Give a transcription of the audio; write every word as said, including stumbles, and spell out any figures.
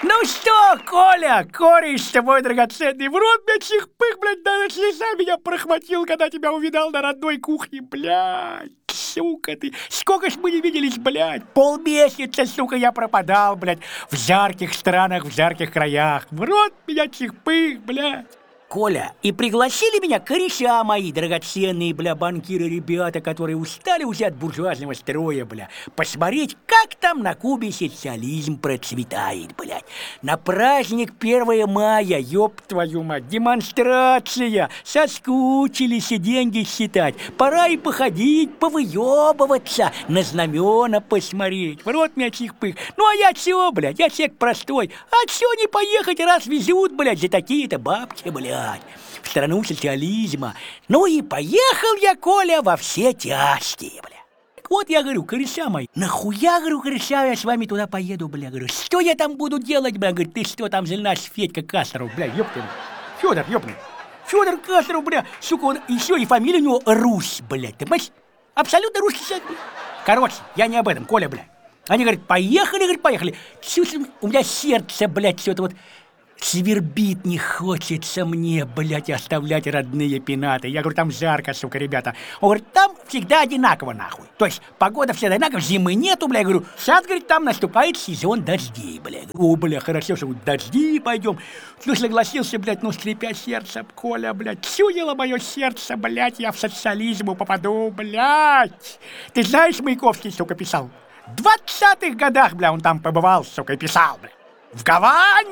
Ну что, Коля, кореш-то мой драгоценный, в рот мне чих-пых, блядь, даже слеза меня прохватил, когда тебя увидал на родной кухне, блядь. Сука ты, сколько ж мы не виделись, блядь, полмесяца, сука, я пропадал, блядь, в жарких странах, в жарких краях. В рот меня чих-пых, блядь. Коля, и пригласили меня кореша мои драгоценные, бля, банкиры-ребята, которые устали уже от буржуазного строя, бля, посмотреть, как там на Кубе социализм процветает, блядь. На праздник первое мая, ёб твою мать, демонстрация, соскучились и деньги считать. Пора и походить, повыёбываться, на знамена посмотреть. В рот меня чих-пых. Ну а я чего, блядь, я человек простой. А чё не поехать, раз везут, блядь, за такие-то бабки, блядь. В страну социализма. Ну и поехал я, Коля, во все тяжкие, бля. Вот я говорю, кореша мои, нахуя, говорю, кореша, я с вами туда поеду, бля, говорю, что я там буду делать, бля, говорит, ты что там за наш Федька Касаров, бля, ёпта, Фёдор, ёпта, Фёдор Касаров, бля, сука, он еще и фамилия у него Русь, блядь, ты понимаешь, абсолютно русский человек, бля. Короче, я не об этом, Коля, бля. Они говорят, поехали, говорит, поехали. Чувствую, у меня сердце, блядь, все это вот свербит, не хочется мне, блядь, оставлять родные пенаты. Я говорю, там жарко, сука, ребята. Он говорит, там всегда одинаково, нахуй. То есть погода всегда одинаковая, зимы нету, бля. Я говорю, сейчас, говорит, там наступает сезон дождей, бля. О, бля, хорошо, что дожди пойдем. Ну, согласился, блядь, ну, скрипя сердце, Коля, блядь. Чуяло мое сердце, блядь, я в социализм попаду, блядь. Ты знаешь, Маяковский, сука, писал? В двадцатых годах, бля, он там побывал, сука, и писал, бля. В Гаване!